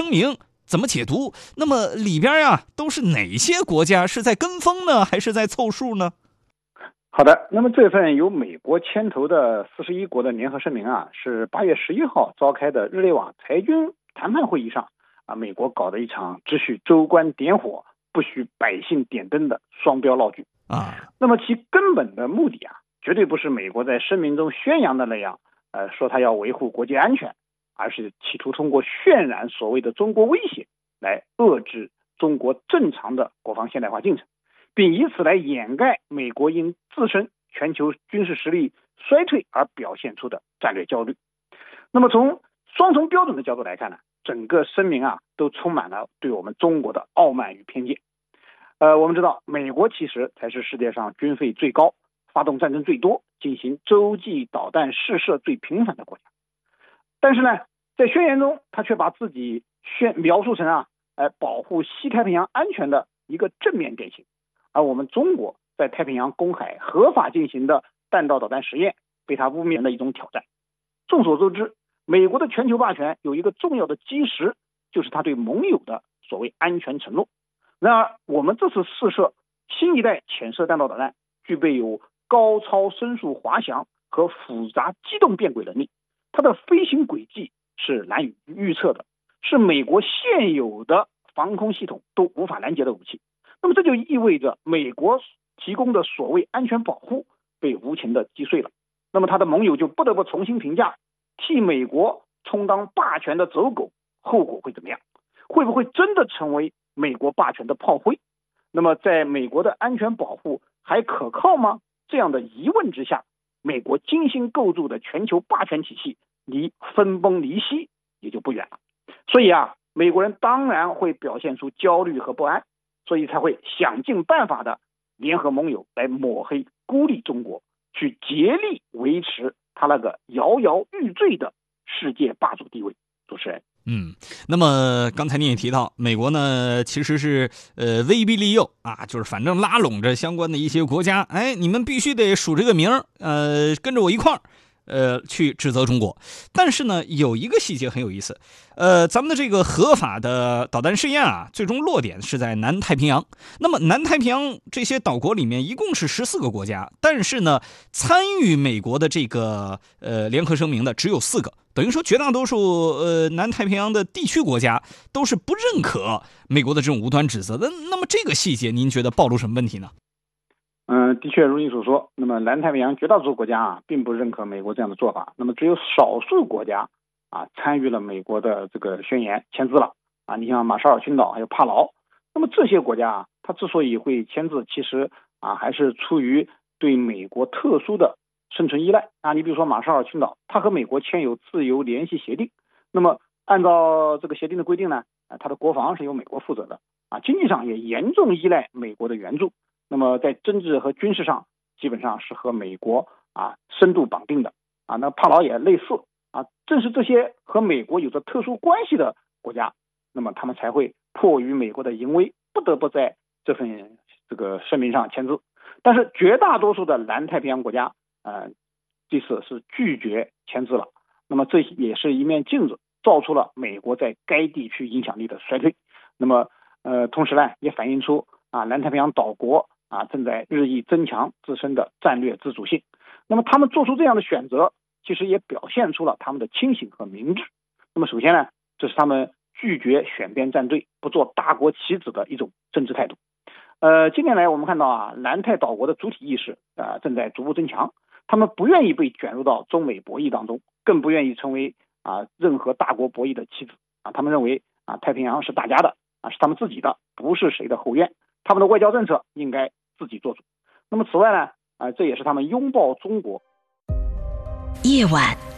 声明怎么解读？那么里边呀都是哪些国家是在跟风呢，还是在凑数呢？ 好的，那么这份由美国牵头的41国的联合声明啊，是8月11号召开的日内瓦裁军谈判会议上美国搞的一场只许州官点火，不许百姓点灯的双标闹剧那么其根本的目的绝对不是美国在声明中宣扬的那样，说他要维护国际安全，而是企图通过渲染所谓的中国威胁来遏制中国正常的国防现代化进程，并以此来掩盖美国因自身全球军事实力衰退而表现出的战略焦虑。那么从双重标准的角度来看呢，整个声明都充满了对我们中国的傲慢与偏见。我们知道美国其实才是世界上军费最高、发动战争最多、进行洲际导弹试射最频繁的国家。但是呢，在宣言中他却把自己描述成保护西太平洋安全的一个正面典型，而我们中国在太平洋公海合法进行的弹道导弹实验被他污蔑的一种挑战。众所周知，美国的全球霸权有一个重要的基石，就是他对盟友的所谓安全承诺。然而我们这次试射新一代潜射弹道导弹具备有高超声速滑翔和复杂机动变轨能力，它的飞行轨迹是难以预测的，是美国现有的防空系统都无法拦截的武器。那么这就意味着美国提供的所谓安全保护被无情的击碎了，那么他的盟友就不得不重新评价，替美国充当霸权的走狗，后果会怎么样？会不会真的成为美国霸权的炮灰？那么在美国的安全保护还可靠吗？这样的疑问之下，美国精心构筑的全球霸权体系离分崩离析也就不远了。所以美国人当然会表现出焦虑和不安，所以才会想尽办法的联合盟友来抹黑孤立中国，去竭力维持他那个摇摇欲坠的世界霸主地位。主持人， 那么刚才你也提到，美国呢其实是威逼利诱就是反正拉拢着相关的一些国家，你们必须得数这个名跟着我一块儿去指责中国。但是呢，有一个细节很有意思，咱们的这个合法的导弹试验最终落点是在南太平洋。那么南太平洋这些岛国里面一共是14个国家，但是呢，参与美国的这个联合声明的只有4个，等于说绝大多数南太平洋的地区国家都是不认可美国的这种无端指责的。那么这个细节您觉得暴露什么问题呢？ 的确如你所说，那么南太平洋绝大多数国家并不认可美国这样的做法，那么只有少数国家参与了美国的这个宣言，签字了你像马绍尔群岛还有帕劳。那么这些国家它之所以会签字，其实还是出于对美国特殊的生存依赖你比如说马绍尔群岛，它和美国签有自由联系协定，那么按照这个协定的规定呢，它的国防是由美国负责的经济上也严重依赖美国的援助。那么在政治和军事上基本上是和美国深度绑定的那帕劳也类似正是这些和美国有着特殊关系的国家，那么他们才会迫于美国的淫威，不得不在这份这个声明上签字。但是绝大多数的南太平洋国家这次是拒绝签字了，那么这也是一面镜子，照出了美国在该地区影响力的衰退。那么同时呢，也反映出南太平洋岛国正在日益增强自身的战略自主性。那么他们做出这样的选择，其实也表现出了他们的清醒和明智。那么首先呢，这是他们拒绝选边站队，不做大国棋子的一种政治态度。近年来我们看到南太岛国的主体意识正在逐步增强，他们不愿意被卷入到中美博弈当中，更不愿意成为任何大国博弈的棋子他们认为太平洋是大家的是他们自己的，不是谁的后院，他们的外交政策应该自己做主。那么此外呢这也是他们拥抱中国。 夜晚